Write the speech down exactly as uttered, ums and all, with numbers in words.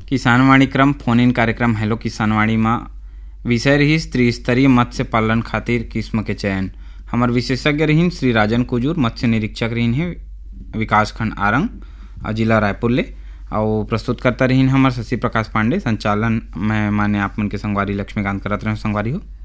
किसानवाणी क्रम phone in कार्यक्रम hello Kisanvani में विषय रही त्रिस्तरीय मत्स्य पालन खातिर किस्म के चयन। हमार विशेषज्ञ रहीन श्री राजन कुजूर, मत्स्य निरीक्षक रहीन है विकासखंड आरंग जिला रायपुर ले। और प्रस्तुत करता रहीन हमार शशि प्रकाश पांडे। संचालन में माने आप मन के संगवारी लक्ष्मीकांत करत रहे संगवारी हो।